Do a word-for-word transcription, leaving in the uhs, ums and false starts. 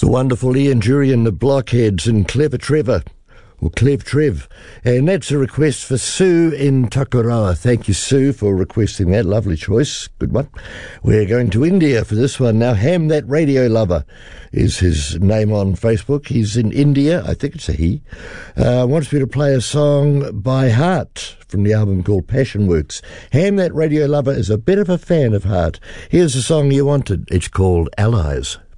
wonderful Ian Jury and the Blockheads and Clever Trevor, or Clev Trev. And that's a request for Sue in Takaroa. Thank you, Sue, for requesting that. Lovely choice. Good one. We're going to India for this one. Now, Ham That Radio Lover is his name on Facebook. He's in India. I think it's a he. Uh, wants me to play a song by Heart from the album called Passion Works. Ham That Radio Lover is a bit of a fan of Heart. Here's the song you wanted. It's called Allies.